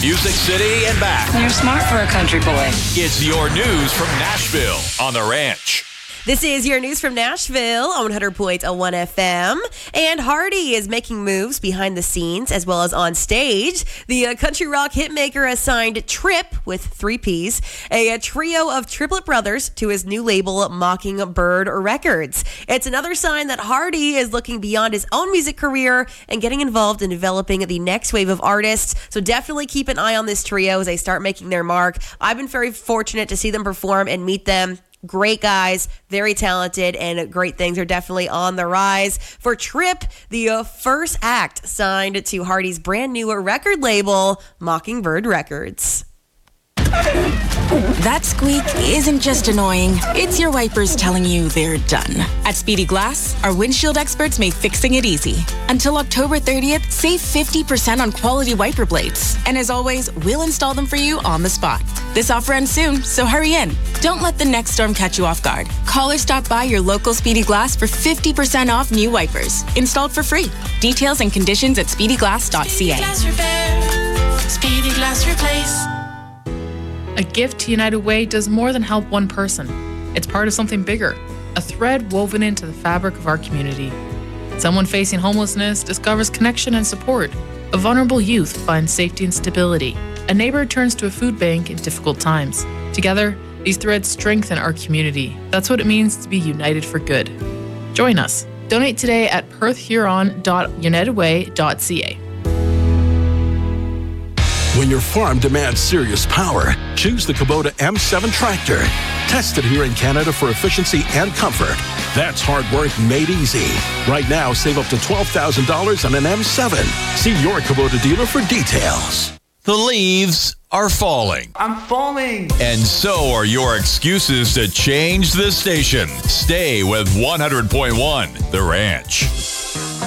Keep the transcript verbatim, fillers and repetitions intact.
Music City and back. You're smart for a country boy. It's your news from Nashville on The Ranch. This is your news from Nashville on one hundred point one F M. And Hardy is making moves behind the scenes as well as on stage. The uh, country rock hitmaker has signed Trip, with three P's, a, a trio of triplet brothers, to his new label, Mockingbird Records. It's another sign that Hardy is looking beyond his own music career and getting involved in developing the next wave of artists. So definitely keep an eye on this trio as they start making their mark. I've been very fortunate to see them perform and meet them. Great guys, very talented, and great things are definitely on the rise. For Trip, the uh, first act signed to Hardy's brand new record label, Mockingbird Records. That squeak isn't just annoying. It's your wipers telling you they're done. At Speedy Glass, our windshield experts make fixing it easy. Until October thirtieth, save fifty percent on quality wiper blades. And as always, we'll install them for you on the spot. This offer ends soon, so hurry in. Don't let the next storm catch you off guard. Call or stop by your local Speedy Glass for fifty percent off new wipers. Installed for free. Details and conditions at speedy glass dot c a. Speedy Glass Repair. Speedy Glass Replace. A gift to United Way does more than help one person. It's part of something bigger, a thread woven into the fabric of our community. Someone facing homelessness discovers connection and support. A vulnerable youth finds safety and stability. A neighbor turns to a food bank in difficult times. Together, these threads strengthen our community. That's what it means to be united for good. Join us. Donate today at perth huron dot united way dot c a. When your farm demands serious power, choose the Kubota M seven tractor. Tested here in Canada for efficiency and comfort. That's hard work made easy. Right now, save up to twelve thousand dollars on an M seven. See your Kubota dealer for details. The leaves are falling. I'm falling. And so are your excuses to change the station. Stay with one hundred point one The Ranch.